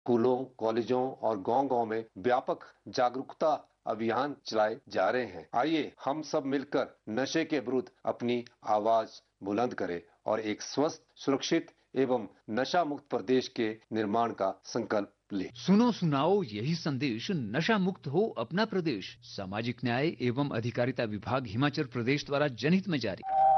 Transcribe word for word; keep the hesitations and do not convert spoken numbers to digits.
स्कूलों, कॉलेजों और गांव-गांव में व्यापक जागरूकता अभियान चलाए जा रहे हैं। आइए हम सब मिलकर नशे के विरुद्ध अपनी आवाज बुलंद करें और एक स्वस्थ, सुरक्षित एवं नशा मुक्त प्रदेश के निर्माण का संकल्प लें। सुनो सुनाओ यही संदेश, नशा मुक्त हो अपना प्रदेश। सामाजिक न्याय एवं अधिकारिता विभाग हिमाचल प्रदेश द्वारा जनहित में जारी।